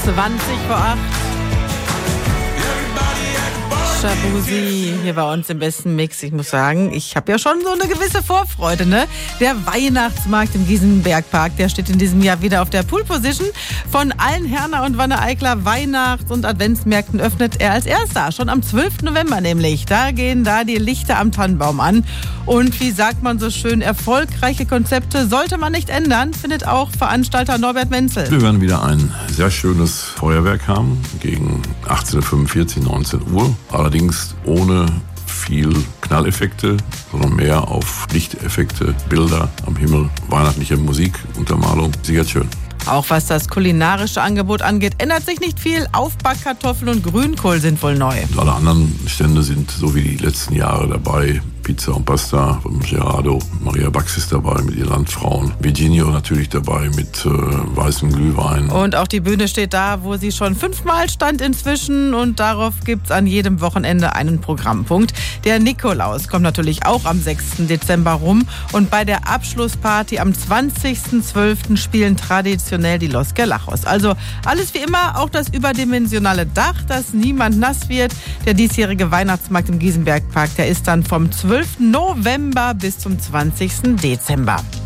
20:08. Shabuzi hier bei uns im besten Mix. Ich muss sagen, ich habe ja schon so eine gewisse Vorfreude, ne? Der Weihnachtsmarkt im Giesenbergpark, der steht in diesem Jahr wieder auf der Pole Position. Von allen Herner und Wanne-Eicler Weihnachts- und Adventsmärkten öffnet er als erster. Schon am 12. November nämlich. Da gehen die Lichter am Tannenbaum an. Und wie sagt man so schön, erfolgreiche Konzepte sollte man nicht ändern, findet auch Veranstalter Norbert Menzel. Wir werden wieder ein sehr schönes Feuerwerk haben gegen 18:45, 19 Uhr. Allerdings ohne viel Knalleffekte, sondern mehr auf Lichteffekte, Bilder am Himmel, weihnachtliche Musik, Untermalung. Sicher schön. Auch was das kulinarische Angebot angeht, ändert sich nicht viel. Aufbackkartoffeln und Grünkohl sind wohl neu. Und alle anderen Stände sind so wie die letzten Jahre dabei. Pizza und Pasta von Gerardo. Maria Bax ist dabei mit ihren Landfrauen. Virginio natürlich dabei mit weißem Glühwein. Und auch die Bühne steht da, wo sie schon 5-mal stand inzwischen. Und darauf gibt's an jedem Wochenende einen Programmpunkt. Der Nikolaus kommt natürlich auch am 6. Dezember rum. Und bei der Abschlussparty am 20.12. spielen traditionell die Los Gerlachos. Also alles wie immer, auch das überdimensionale Dach, dass niemand nass wird. Der diesjährige Weihnachtsmarkt im Giesenbergpark, der ist dann vom 12. November bis zum 20. Dezember.